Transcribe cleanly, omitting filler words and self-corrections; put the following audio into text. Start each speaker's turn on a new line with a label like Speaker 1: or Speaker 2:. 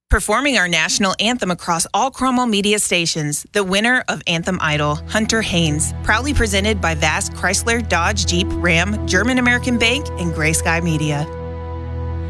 Speaker 1: Performing our national anthem across all Cromwell media stations, the winner of Anthem Idol, Hunter Haynes, proudly presented by Vask Chrysler, Dodge, Jeep, Ram, German American Bank, and Gray Sky Media.